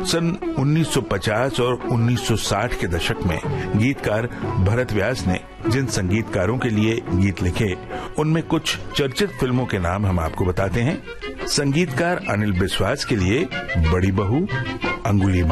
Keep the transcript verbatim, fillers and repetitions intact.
सन उन्नीस सौ पचास और उन्नीस सौ साठ के दशक में गीतकार भरत व्यास ने जिन संगीतकारों के लिए गीत लिखे, उनमें कुछ चर्चित फिल्मों के नाम हम आपको बताते हैं। संगीतकार अनिल बिस्वास के लिए बड़ी बहू, अंगुली